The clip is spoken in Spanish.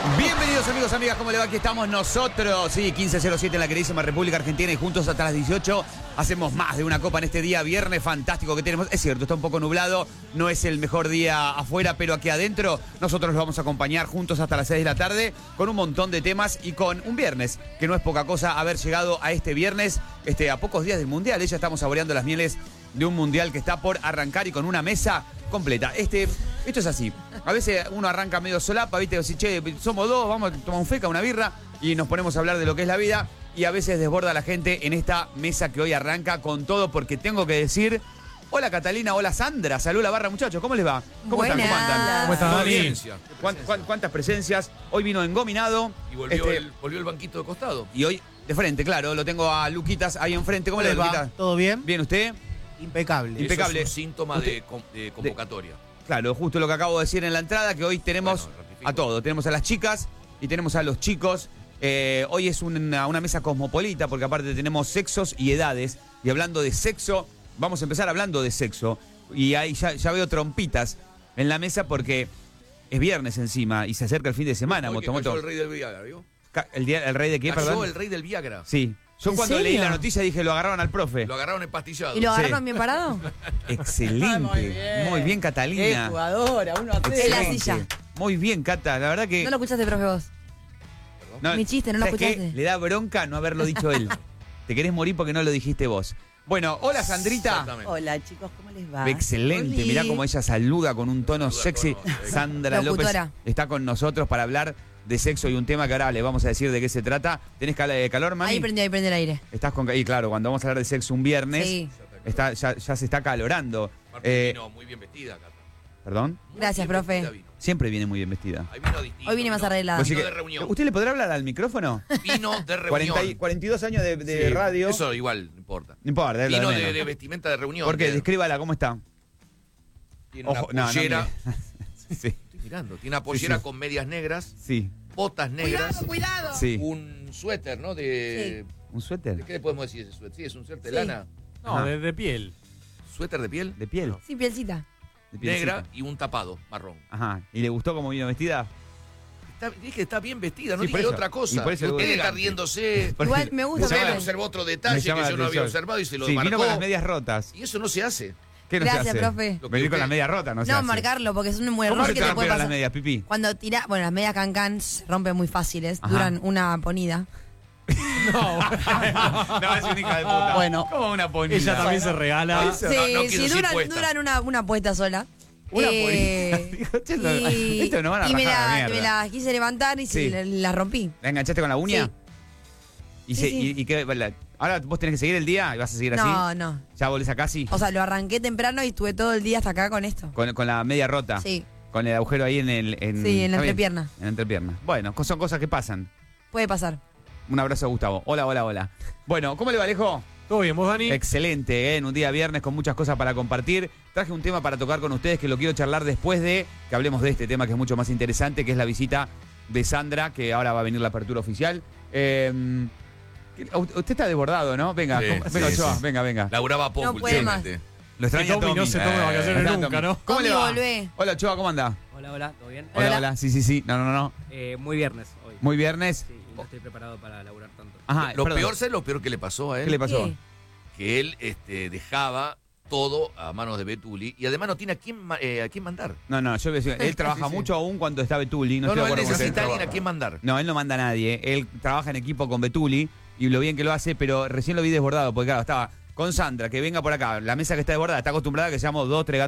Bienvenidos amigos, amigas, ¿cómo le va? Aquí estamos nosotros, sí, 15:07 en la queridísima República Argentina y juntos hasta las 18 hacemos más de una copa en este día viernes fantástico que tenemos. Es cierto, está un poco nublado, no es el mejor día afuera, pero aquí adentro nosotros los vamos a acompañar juntos hasta las 6 de la tarde con un montón de temas y con un viernes, que no es poca cosa haber llegado a este viernes, a pocos días del Mundial. Ya estamos saboreando las mieles de un Mundial que está por arrancar y con una mesa completa. Esto es así. A veces uno arranca medio solapa, ¿viste? O si, che, somos dos, vamos a tomar un feca, una birra, y nos ponemos a hablar de lo que es la vida. Y a veces desborda la gente en esta mesa que hoy arranca con todo, porque tengo que decir... Hola Catalina, hola Sandra, salud la barra, muchachos, ¿cómo les va? ¿Cómo están? ¿Cómo andan? ¿Cómo estás, Dani? ¿Cuántas presencias? Hoy vino engominado. Y volvió el banquito de costado. Y hoy, de frente, claro, lo tengo a Luquitas ahí enfrente. ¿Cómo le va, Luquitas? ¿Todo bien? ¿Bien usted? Impecable. Impecable. Eso es un síntoma de convocatoria. Claro, justo lo que acabo de decir en la entrada, que hoy tenemos a todo. Tenemos a las chicas y tenemos a los chicos. Hoy es una mesa cosmopolita, porque aparte tenemos sexos y edades. Y hablando de sexo, vamos a empezar hablando de sexo. Y ahí ya veo trompitas en la mesa porque es viernes encima y se acerca el fin de semana. Cayó el rey del Viagra, ¿vio? ¿El rey de qué, perdón? Cayó el rey del Viagra. Sí. Yo cuando leí la noticia dije, lo agarraron al profe. Lo agarraron empastillado. ¿Y lo agarraron bien parado? Excelente. Muy bien, Catalina. Qué jugadora, 1-0. En la silla. Muy bien, Cata. La verdad que... No lo escuchaste, profe, vos. No, mi chiste, no lo escuchaste. ¿Qué? Le da bronca no haberlo dicho él. Te querés morir porque no lo dijiste vos. Bueno, hola Sandrita. Hola chicos, ¿cómo les va? Excelente, Oli. mirá cómo ella saluda con un tono sexy. Sandra Locutora. López está con nosotros para hablar de sexo y un tema que ahora le vamos a decir de qué se trata. ¿Tenés calor, mami? Ahí prende el aire. Estás con... Y claro, cuando vamos a hablar de sexo un viernes, Sí. ya se está calorando. Aparte vino muy bien vestida, Cata. ¿Perdón? Gracias, Muy bien profe. vestida vino. Siempre viene muy bien vestida. Ahí vino distinto. Hoy vine más arreglada. Vino de reunión. ¿Usted le podrá hablar al micrófono? Vino de reunión. 42 años de Sí, radio. Eso igual, no importa. No importa, es lo Vino de menos. de vestimenta de reunión. ¿Por qué? Tiene Descríbala, ¿cómo está? una pollera. Sí, Estoy mirando. Tiene una pollera Sí. con medias negras, sí, botas negras. Cuidado. sí. Un suéter, ¿no? ¿De ¿Un suéter? qué le podemos decir ese suéter? Sí, es un suéter de Sí. lana. No, Ajá. de piel. Suéter de piel. ¿De piel? Sí, pielcita. De pielcita. Negra y un tapado marrón. Ajá. ¿Y le gustó cómo vino vestida? Dije que está bien vestida, no Sí, por dije eso. otra Y cosa. por eso Usted elegante. está riéndose. Porque Igual me gusta, Usted profe. le observó otro me detalle que llama la yo no había atención. observado y se lo Sí, marcó. vino con las medias rotas. Y eso no se hace. ¿Qué no Gracias, se hace? profe. Lo que Venir con usted- las medias rotas, no se No, hace. marcarlo, porque es un muy ¿Cómo error se que te puede rompieron las pasar. medias, pipí? Cuando tira, bueno, las medias cancan se rompen muy fáciles, Ajá. duran una ponida. No, es una hija de puta. Bueno. ¿Cómo una ponida? Ella también se regala. Eso, no quiso si decir duran, puesta. una puesta sola. Una Eh, ponida. Esto nos van a y me rajar la mierda. me la quise levantar y Sí. la rompí. ¿La enganchaste con la uña? Sí. ¿Y, Sí, sí. y qué? Ahora vos tenés que seguir el día y vas a seguir así. No, no. ¿Ya volvés a casi? O sea, lo arranqué temprano y estuve todo el día hasta acá con esto. Con la media rota. Sí, Con el agujero ahí en sí, en la ¿está bien? entrepierna. En la entrepierna. Bueno, son cosas que pasan. Puede pasar. Un abrazo a Gustavo. Hola, hola, hola. Bueno, ¿cómo le va, Alejo? ¿Todo bien, vos, Dani? Excelente, en un día viernes con muchas cosas para compartir. Traje un tema para tocar con ustedes que lo quiero charlar después de que hablemos de este tema que es mucho más interesante, que es la visita de Sandra, que ahora va a venir la apertura oficial. Usted está desbordado, ¿no? Venga, Sí, venga, sí, Ochoa, sí. venga. Laburaba poco No puede últimamente. Lo extraña Tommy no se toma vacaciones Extraña nunca, Tommy. ¿no? ¿Cómo le Tommy, va? volvé. Hola, Ochoa, ¿cómo anda? Hola, hola, ¿todo bien? Hola, Hola. hola. Sí. No. Muy viernes hoy. Muy viernes. Sí, y no estoy preparado para laburar tanto. Ajá, Lo perdón. peor, ¿sabes lo peor que le pasó a él? ¿Qué le pasó? ¿Qué? Que él dejaba todo a manos de Betuli y además no tiene a quién mandar. No, yo voy a decir, él trabaja mucho aún cuando está Betuli. No, No, estoy de él acuerdo con necesita a usted. alguien a quién mandar. No, él no manda a nadie. Él trabaja en equipo con Betuli y lo bien que lo hace, pero recién lo vi desbordado, porque claro, estaba con Sandra, que venga por acá. La mesa que está desbordada está acostumbrada a que seamos 2, 3 gatos